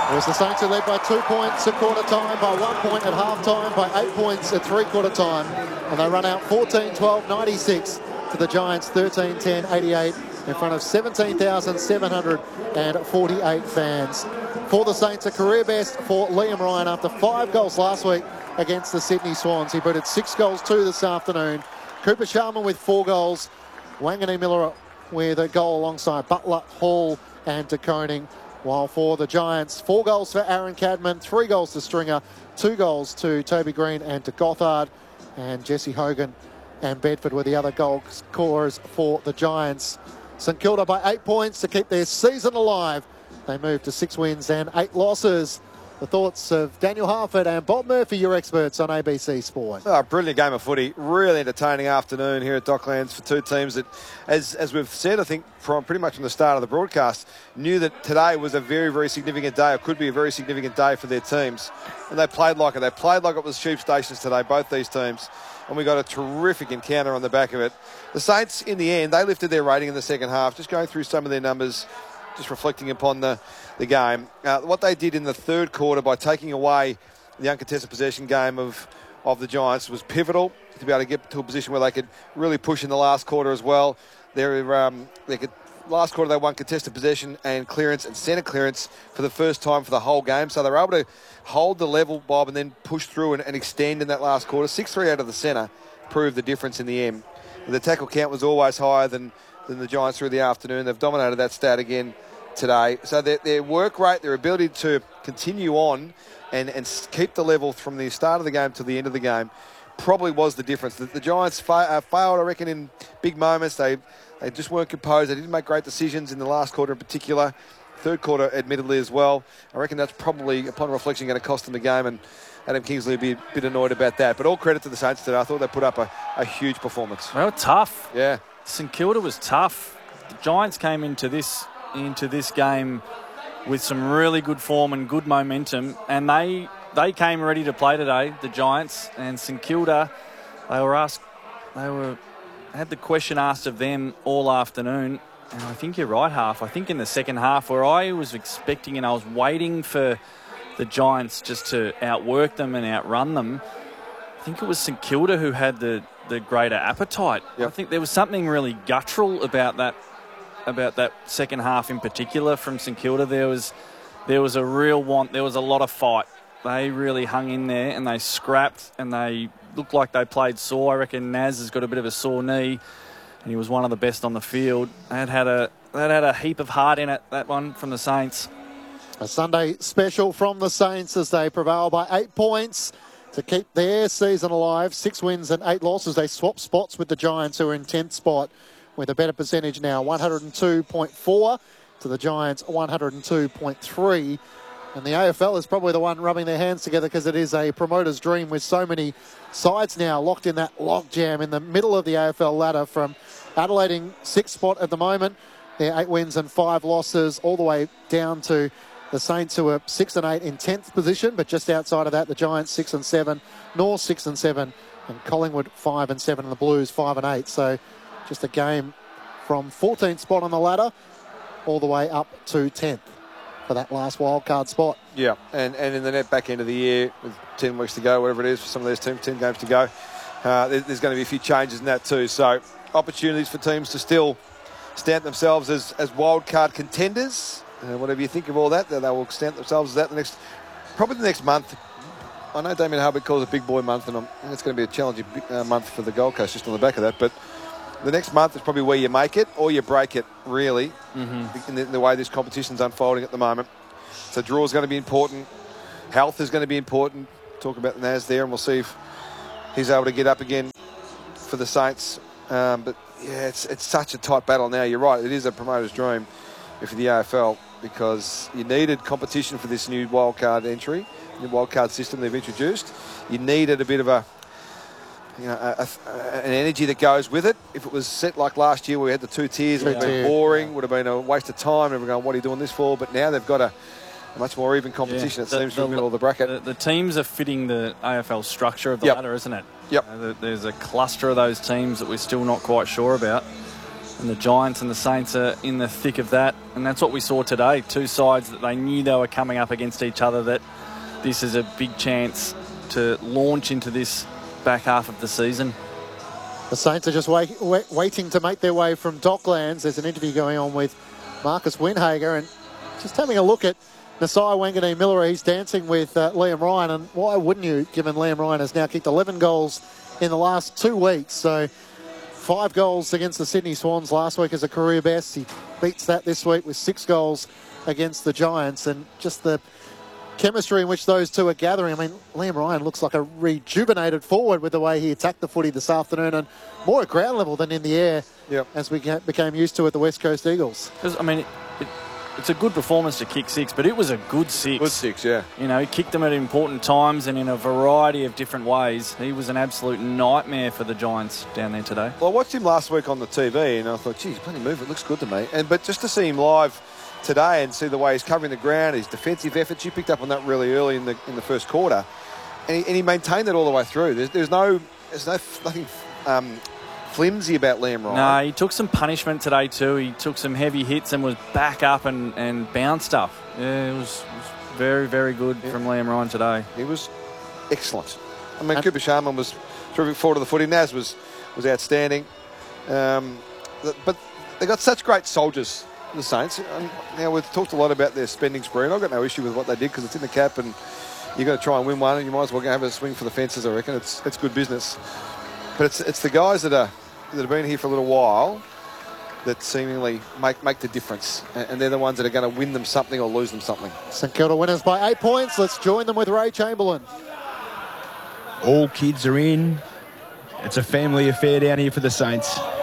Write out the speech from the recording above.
It was the Saints who led by 2 points at quarter time, by 1 point at half time, by 8 points at three-quarter time. And they run out 14-12-96 to the Giants 13-10-88 in front of 17,748 fans. For the Saints, a career best for Liam Ryan after 5 goals last week against the Sydney Swans. He booted 6 goals too this afternoon. Cooper Sharman with 4 goals. Wangani Miller with a goal alongside Butler, Hall and De Koning. While for the Giants, 4 goals for Aaron Cadman, 3 goals to Stringer, 2 goals to Toby Green and to Gothard. And Jesse Hogan and Bedford were the other goal scorers for the Giants. St Kilda by 8 points to keep their season alive. They moved to 6 wins and 8 losses. The thoughts of Daniel Harford and Bob Murphy, your experts on ABC Sport. Oh, brilliant game of footy. Really entertaining afternoon here at Docklands for 2 teams that, as we've said, I think from pretty much from the start of the broadcast, knew that today was a very, very significant day, or could be a very significant day for their teams. And they played like it. They played like it was Sheep Stations today, both these teams. And we got a terrific encounter on the back of it. The Saints, in the end, they lifted their rating in the second half. Just going through some of their numbers, just reflecting upon the game. What they did in the third quarter by taking away the uncontested possession game of the Giants was pivotal to be able to get to a position where they could really push in the last quarter as well. Last quarter they won contested possession and clearance and centre clearance for the first time for the whole game. So they were able to hold the level, Bob, and then push through and extend in that last quarter. 6-3 out of the centre proved the difference in the end. The tackle count was always higher than the Giants through the afternoon. They've dominated that stat again today. So their work rate, their ability to continue on and keep the level from the start of the game to the end of the game probably was the difference. The Giants failed, I reckon, in big moments. They just weren't composed. They didn't make great decisions in the last quarter in particular. Third quarter, admittedly, as well. I reckon that's probably, upon reflection, going to cost them the game, and Adam Kingsley will be a bit annoyed about that. But all credit to the Saints today. I thought they put up a huge performance. They were tough. Yeah. St Kilda was tough. The Giants came into this game with some really good form and good momentum, and they came ready to play today, the Giants. And St Kilda, had the question asked of them all afternoon, and I think you're right, Half. I think in the second half, where I was expecting and I was waiting for the Giants just to outwork them and outrun them, I think it was St Kilda who had the greater appetite. Yep. I think there was something really guttural about that second half in particular from St Kilda. There was a real want. There was a lot of fight. They really hung in there and they scrapped and they looked like they played sore. I reckon Naz has got a bit of a sore knee and he was one of the best on the field. That had a heap of heart in it, that one from the Saints. A Sunday special from the Saints as they prevail by 8 points to keep their season alive. 6 wins and 8 losses. They swap spots with the Giants, who are in 10th spot with a better percentage now. 102.4 to the Giants, 102.3. And the AFL is probably the one rubbing their hands together because it is a promoter's dream with so many sides now locked in that logjam in the middle of the AFL ladder, from Adelaide in 6th spot at the moment. They're 8 wins and 5 losses, all the way down to the Saints, who are 6 and 8 in 10th position, but just outside of that, the Giants 6 and 7, North 6 and 7, and Collingwood 5 and 7, and the Blues 5 and 8. So just a game from 14th spot on the ladder all the way up to 10th for that last wildcard spot. Yeah, and in the net back end of the year, with 10 weeks to go, whatever it is for some of these teams, 10 games to go, there's going to be a few changes in that too. So opportunities for teams to still stamp themselves as wildcard contenders. Whatever you think of all that, they will stamp themselves as that probably the next month. I know Damien Hubbard calls it Big Boy Month, and it's going to be a challenging month for the Gold Coast just on the back of that. But the next month is probably where you make it or you break it, really, in the way this competition's unfolding at the moment. So draw is going to be important. Health is going to be important. Talk about Naz there, and we'll see if he's able to get up again for the Saints. But, yeah, it's such a tight battle now. You're right. It is a promoter's dream for the AFL because you needed competition for this new wildcard entry, new wildcard system they've introduced. You needed a bit of an energy that goes with it. If it was set like last year where we had the 2 tiers, it would have been boring, would have been a waste of time. Everyone going, what are you doing this for? But now they've got a much more even competition, it seems, from the middle of the bracket. The teams are fitting the AFL structure of the ladder, isn't it? Yep. There's a cluster of those teams that we're still not quite sure about. And the Giants and the Saints are in the thick of that. And that's what we saw today. Two sides that they knew they were coming up against each other, that this is a big chance to launch into this back half of the season. The Saints are just waiting to make their way from Docklands. There's an interview going on with Marcus Windhager, and just having a look at Nasai Wanganeen-Miller. He's dancing with Liam Ryan, and why wouldn't you, given Liam Ryan has now kicked 11 goals in the last 2 weeks. So 5 goals against the Sydney Swans last week as a career best. He beats that this week with 6 goals against the Giants, and just the chemistry in which those two are gathering. I mean, Liam Ryan looks like a rejuvenated forward with the way he attacked the footy this afternoon, and more at ground level than in the air, as we became used to at the West Coast Eagles. I mean, it's a good performance to kick 6, but it was a good 6. Good 6, yeah. You know, he kicked them at important times and in a variety of different ways. He was an absolute nightmare for the Giants down there today. Well, I watched him last week on the TV, and I thought, geez, plenty move. It looks good to me. But just to see him live today and see the way he's covering the ground, his defensive efforts, you picked up on that really early in the first quarter, and he maintained it all the way through. There's nothing flimsy about Liam Ryan. No, he took some punishment today too. He took some heavy hits and was back up and bounced up. Yeah, it was very, very good from Liam Ryan today. He was excellent. I mean, Cooper Sharman was terrific forward of the footy. Naz was outstanding. But they got such great soldiers, the Saints. Now, we've talked a lot about their spending spree, and I've got no issue with what they did because it's in the cap and you've got to try and win one, and you might as well go have a swing for the fences, I reckon. It's good business. But it's the guys that have been here for a little while that seemingly make the difference. And they're the ones that are going to win them something or lose them something. St Kilda winners by 8 points. Let's join them with Ray Chamberlain. All kids are in. It's a family affair down here for the Saints.